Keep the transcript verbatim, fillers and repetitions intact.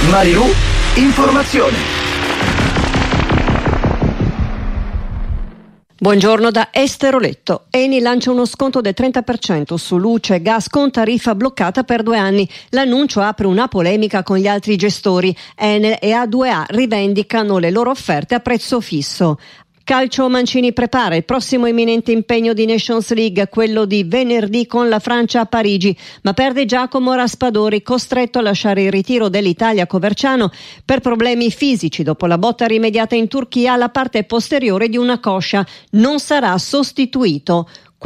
Marilù Informazione. Buongiorno da Esteroletto. Eni lancia uno sconto del trenta per cento su luce e gas con tariffa bloccata per due anni. L'annuncio apre una polemica con gli altri gestori. Enel e A due A rivendicano le loro offerte a prezzo fisso. Calcio, Mancini prepara il prossimo imminente impegno di Nations League, quello di venerdì con la Francia a Parigi, ma perde Giacomo Raspadori, costretto a lasciare il ritiro dell'Italia a Coverciano per problemi fisici dopo la botta rimediata in Turchia alla parte posteriore di una coscia. Non sarà sostituito.